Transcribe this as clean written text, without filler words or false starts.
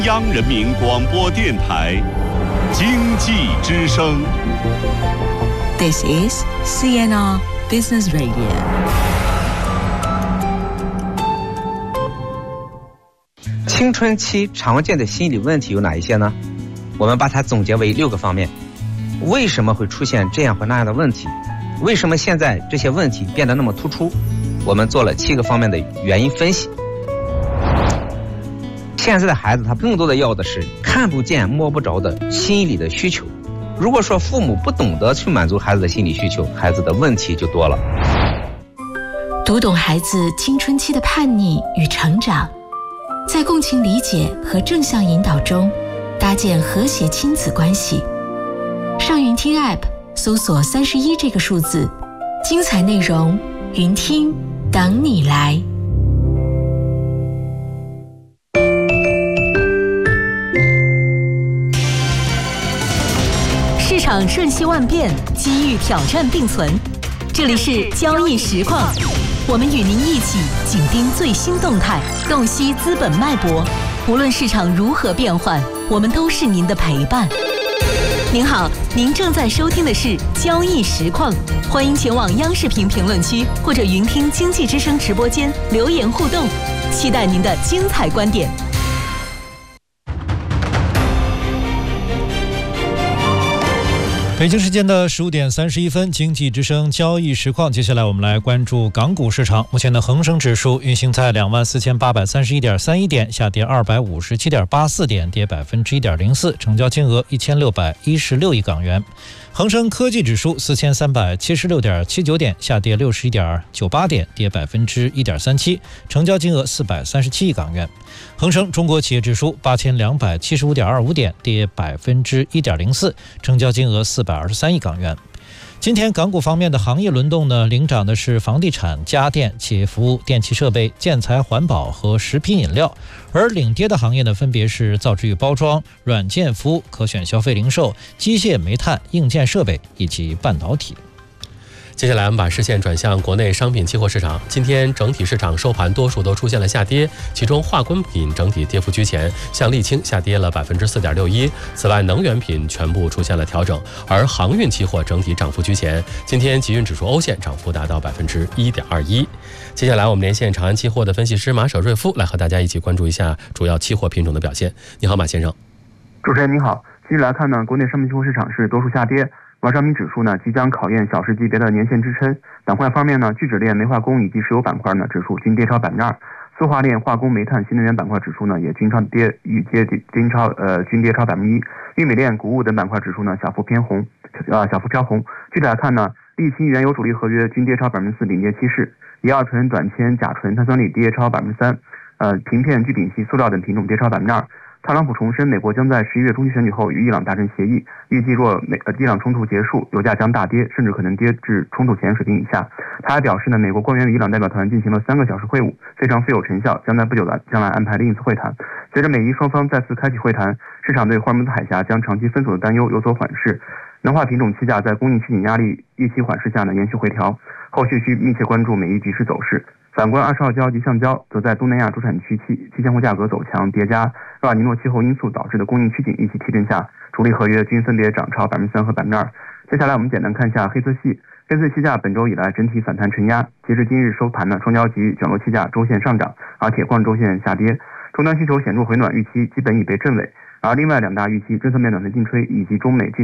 央人民广播电台经济之声。 This is CNR Business Radio。 青春期常见的心理问题有哪一些呢？我们把它总结为6个方面。为什么会出现这样或那样的问题？为什么现在这些问题变得那么突出？我们做了7个方面的原因分析。现在的孩子他更多的要的是看不见摸不着的心理的需求。如果说父母不懂得去满足孩子的心理需求，孩子的问题就多了。 读懂孩子青春期的叛逆与成长，在共情理解和正向引导中搭建和谐亲子关系。上云听 App 搜索31这个数字，精彩内容云听等你来。 市场瞬息万变，机遇挑战并存。这里是交易实况，我们与您一起紧盯最新动态，洞悉资本脉搏。无论市场如何变换，我们都是您的陪伴。您好，您正在收听的是交易实况，欢迎前往央视频评论区或者云听经济之声直播间留言互动，期待您的精彩观点。 北京时间的15点31分，经济之声交易实况。接下来我们来关注港股市场。目前的恒生指数运行在24,831.31点，下跌257.84点，跌1.04%，成交金额1616亿港元。恒生科技指数4376.79点，下跌61.98点，跌1.37%，成交金额437亿港元。恒生中国企业指数8275.25点，跌1.04%，成交金额423亿港元。今天港股方面的行业轮动呢，领涨的是房地产、家电、企业服务、电气设备、建材环保和食品饮料，而领跌的行业呢，分别是造纸与包装、软件服务、可选消费零售、机械煤炭、硬件设备以及半导体。 接下来我们把视线转向国内商品期货市场。今天整体市场收盘多数都出现了下跌，其中化工品整体跌幅居前，像沥青下跌了4.61%。此外，能源品全部出现了调整，而航运期货整体涨幅居前。今天集运指数欧线涨幅达到1.21%。接下来我们连线长安期货的分析师马舍瑞夫来和大家一起关注一下主要期货品种的表现。你好，马先生。 主持人您好。近日来看呢，国内商品期货市场是多数下跌。而商品指数呢即将考验小时级别的年线支撑。板块方面呢，聚酯链、煤化工以及石油板块呢指数均跌超2%。塑化链、化工、煤炭、新能源板块指数呢也均跌超1%。玉米链、谷物等板块指数呢小幅飘红。具体来看呢，沥青原油主力合约均跌超4%，领跌趋势。乙二醇、短铅、甲醇、碳酸锂跌超3%。平片、聚丙烯、塑料等品种跌超2%。特朗普重申，美国将在11月中期选举后与伊朗达成协议，预计若伊朗冲突结束，油价将大跌，甚至可能跌至冲突前水平以下。他还表示呢，美国官员与伊朗代表团进行了3个小时会晤，非常富有成效，将在不久的将来安排另一次会谈。随着美伊双方再次开启会谈，市场对霍尔木兹海峡将长期封锁的担忧有所缓释。能化品种期价在供应吃紧压力预期缓释下呢延续回调，后续需密切关注美伊局势走势。反观20号胶及橡胶，则在东南亚主产区期现货价格走强，叠加厄尔尼诺气候因素导致的供应吃紧预期提振下，主力合约均分别涨超3%和2%。接下来我们简单看一下黑色系期价本周以来整体反弹承压，截至今日收盘呢，双焦及卷轴期价周线上涨，而铁矿周线下跌，终端需求显著回暖预期基本已被证伪。而另外2大预期，政策面暖的进吹以及中美